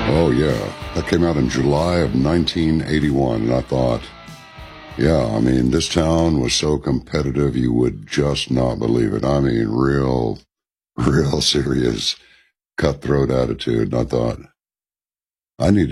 Oh, yeah. That came out in July of 1981, and I thought, yeah, I mean, this town was so competitive you would just not believe it. I mean, real serious cutthroat attitude. And I thought, I need